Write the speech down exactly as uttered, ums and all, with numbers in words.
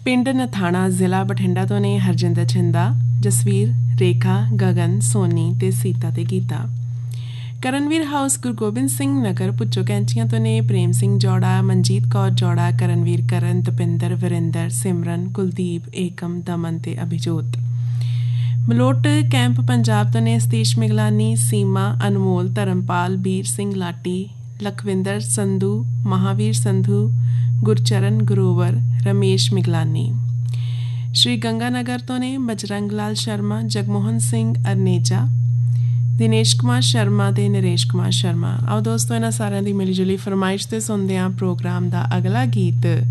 ਪਿੰਡ ਨਥਾਣਾ ਜ਼ਿਲ੍ਹਾ ਬਠਿੰਡਾ ਤੋਂ ਨੇ ਹਰਜਿੰਦਰ ਛਿੰਦਾ, ਜਸਵੀਰ, ਰੇਖਾ, ਗਗਨ, ਸੋਨੀ ਤੇ ਸੀਤਾ ਤੇ ਗੀਤਾ। ਕਰਨਵੀਰ ਹਾਊਸ ਗੁਰੂ ਗੋਬਿੰਦ ਸਿੰਘ ਨਗਰ ਪੁੱਚੋ ਕੈਂਚੀਆਂ ਤੋਂ ਨੇ ਪ੍ਰੇਮ ਸਿੰਘ ਜੋੜਾ, ਮਨਜੀਤ ਕੌਰ ਜੋੜਾ, ਕਰਨਵੀਰ ਕਰਨ, ਤਪਿੰਦਰ, ਵਰਿੰਦਰ, ਸਿਮਰਨ, ਕੁਲਦੀਪ, ਏਕਮ, ਦਮਨ ਤੇ ਅਭਿਜੋਤ। ਮਲੋਟ ਕੈਂਪ ਪੰਜਾਬ ਤੋਂ ਨੇ ਸਤੀਸ਼ ਮਿਗਲਾਨੀ, ਸੀਮਾ, ਅਨਮੋਲ, ਧਰਮਪਾਲ, ਬੀਰ ਸਿੰਘ ਲਾਟੀ, ਲਖਵਿੰਦਰ ਸੰਧੂ, ਮਹਾਵੀਰ ਸੰਧੂ, ਗੁਰਚਰਨ ਗਰੋਵਰ, ਰਮੇਸ਼ ਮਿਗਲਾਨੀ। ਸ਼੍ਰੀ ਗੰਗਾ ਨਗਰ ਤੋਂ ਨੇ ਬਜਰੰਗ ਲਾਲ ਸ਼ਰਮਾ, ਜਗਮੋਹਨ ਸਿੰਘ ਅਰਨੇਜਾ, ਦਿਨੇਸ਼ ਕੁਮਾਰ ਸ਼ਰਮਾ ਤੇ ਨਰੇਸ਼ ਕੁਮਾਰ ਸ਼ਰਮਾ। ਆਓ ਦੋਸਤੋ ਇਹਨਾਂ ਸਾਰਿਆਂ ਦੀ ਮਿਲੀ ਜੁਲੀ ਫਰਮਾਇਸ਼ ਤੇ ਸੁਣਦੇ ਹਾਂ ਪ੍ਰੋਗਰਾਮ ਦਾ ਅਗਲਾ ਗੀਤ।